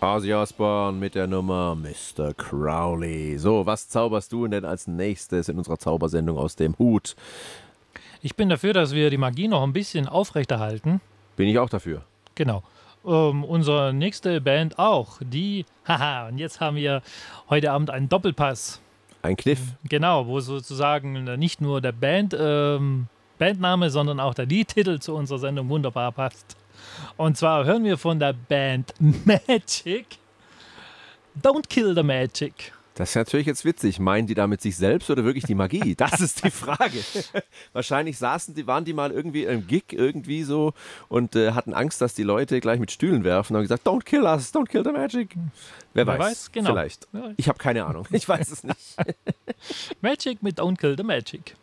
Ozzy Osbourne mit der Nummer Mr. Crowley. So, was zauberst du denn als nächstes in unserer Zaubersendung aus dem Hut? Ich bin dafür, dass wir die Magie noch ein bisschen aufrechterhalten. Bin ich auch dafür. Genau. Unsere nächste Band auch. Und jetzt haben wir heute Abend einen Doppelpass. Ein Kniff. Genau, wo sozusagen nicht nur der Bandname, sondern auch der Liedtitel zu unserer Sendung wunderbar passt. Und zwar hören wir von der Band Magic Don't Kill the Magic. Das ist natürlich jetzt witzig. Meinen die damit sich selbst oder wirklich die Magie? Das ist die Frage. Wahrscheinlich waren die mal irgendwie im Gig irgendwie so und hatten Angst, dass die Leute gleich mit Stühlen werfen und haben gesagt, don't kill us, don't kill the magic. Wer weiß, genau. Vielleicht. Ich habe keine Ahnung, ich weiß es nicht. Magic mit Don't Kill the Magic.